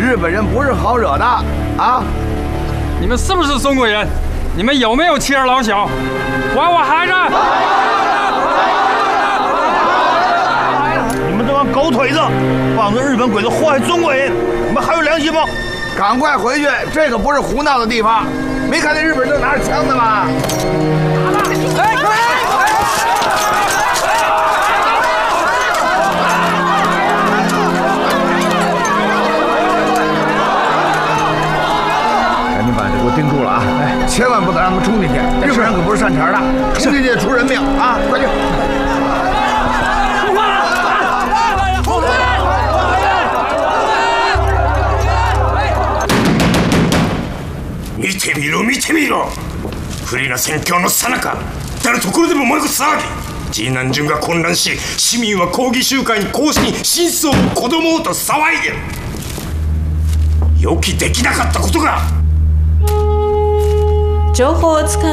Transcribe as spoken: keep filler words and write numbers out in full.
日本人不是好惹的啊！ 你们是不是中国人？你们有没有妻儿老小？还我孩子！ 你们这帮狗腿子，帮着日本鬼子祸害中国人，你们还有良心吗？ 赶快回去，这个不是胡闹的地方。没看见日本人拿着枪呢吗？哎，快！赶紧把这给我盯住了啊！哎，千万不能让他们冲进去，日本人可不是善茬的，冲进去出人命啊！快去！ 見てみろ見てみろ不利な戦況の最中誰ところでも燃える騒ぎG南順が混乱し市民は抗議集会に公式に真相を子供をと騒いでる予期できなかったことが情報をつか